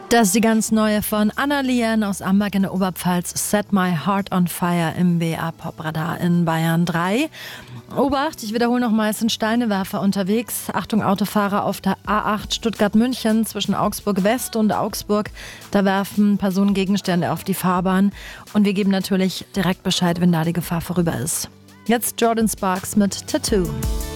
Das ist die ganz neue von Anna Lien aus Amberg in der Oberpfalz. Set My Heart on Fire im BA Popradar in Bayern 3. Obacht, ich wiederhole nochmal, es sind Steinewerfer unterwegs. Achtung, Autofahrer auf der A8 Stuttgart-München zwischen Augsburg West und Augsburg. Da werfen Personen Gegenstände auf die Fahrbahn. Und wir geben natürlich direkt Bescheid, wenn da die Gefahr vorüber ist. Jetzt Jordan Sparks mit Tattoo.